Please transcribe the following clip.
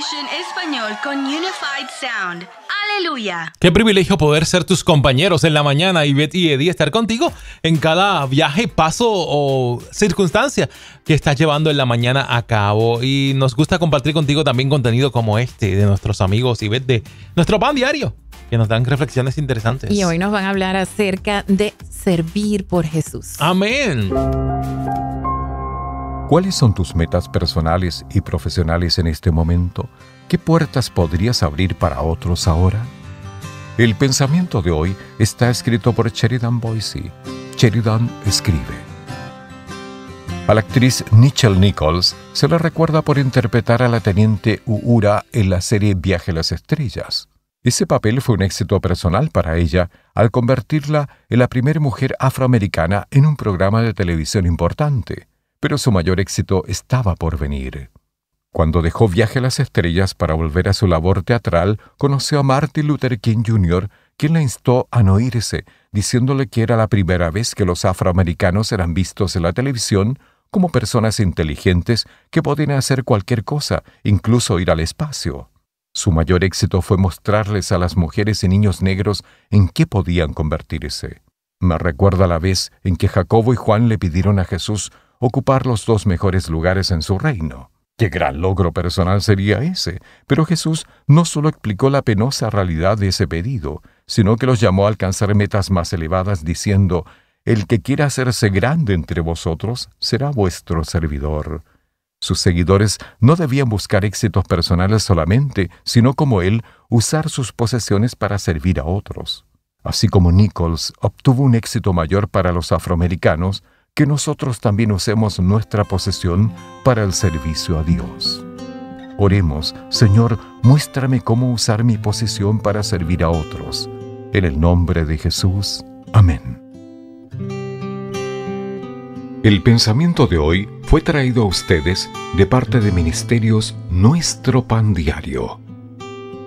Station Español con Unified Sound. ¡Aleluya! Qué privilegio poder ser tus compañeros en la mañana, Ivette y Eddie, estar contigo en cada viaje, paso o circunstancia que estás llevando en la mañana a cabo. Y nos gusta compartir contigo también contenido como este de nuestros amigos Ivette de nuestro Pan Diario, que nos dan reflexiones interesantes. Y hoy nos van a hablar acerca de servir por Jesús. Amén. ¿Cuáles son tus metas personales y profesionales en este momento? ¿Qué puertas podrías abrir para otros ahora? El pensamiento de hoy está escrito por Sheridan Boise. Sheridan escribe: a la actriz Nichelle Nichols se le recuerda por interpretar a la teniente Uhura en la serie Viaje a las Estrellas. Ese papel fue un éxito personal para ella al convertirla en la primera mujer afroamericana en un programa de televisión importante. Pero su mayor éxito estaba por venir. Cuando dejó Viaje a las Estrellas para volver a su labor teatral, conoció a Martin Luther King Jr., quien la instó a no irse, diciéndole que era la primera vez que los afroamericanos eran vistos en la televisión como personas inteligentes que podían hacer cualquier cosa, incluso ir al espacio. Su mayor éxito fue mostrarles a las mujeres y niños negros en qué podían convertirse. Me recuerda la vez en que Jacobo y Juan le pidieron a Jesús ocupar los 2 mejores lugares en su reino. ¡Qué gran logro personal sería ese! Pero Jesús no solo explicó la penosa realidad de ese pedido, sino que los llamó a alcanzar metas más elevadas diciendo: «El que quiera hacerse grande entre vosotros será vuestro servidor». Sus seguidores no debían buscar éxitos personales solamente, sino como él, usar sus posesiones para servir a otros. Así como Nichols obtuvo un éxito mayor para los afroamericanos, que nosotros también usemos nuestra posesión para el servicio a Dios. Oremos: Señor, muéstrame cómo usar mi posesión para servir a otros. En el nombre de Jesús. Amén. El pensamiento de hoy fue traído a ustedes de parte de Ministerios Nuestro Pan Diario.